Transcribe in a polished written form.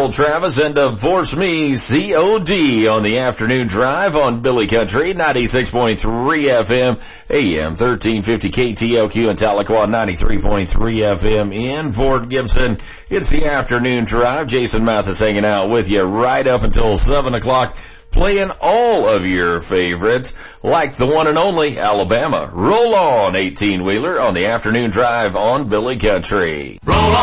Earl Travis and Divorce Me COD on the afternoon drive on Billy Country, 96.3 FM, AM 1350 KTLQ in Tahlequah, 93.3 FM in Fort Gibson. It's the afternoon drive. Jason Mathis hanging out with you right up until 7 o'clock. Playing all of your favorites, like the one and only Alabama. Roll on, 18-wheeler, on the afternoon drive on Billy Country. Roll on.